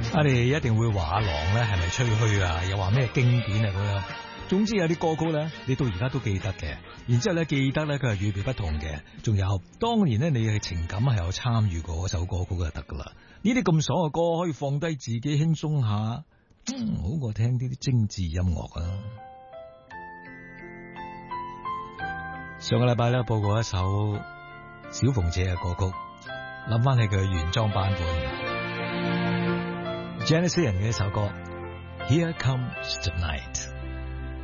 啊，你一定會話阿郎咧係咪吹噓啊？又話咩經典啊咁樣。總之有啲歌曲咧，你到而家都記得嘅。然之後咧記得咧佢係與別不同嘅。仲有當年咧你嘅情感係有參與過嗰首歌曲就得噶啦。呢啲咁爽嘅歌可以放低自己輕鬆下，好過聽呢啲精緻音樂啊。上個禮拜咧播過一首小鳳姐嘅歌曲，諗翻起佢嘅原裝版本 Genesis 人嘅一首歌 Here Comes the Night。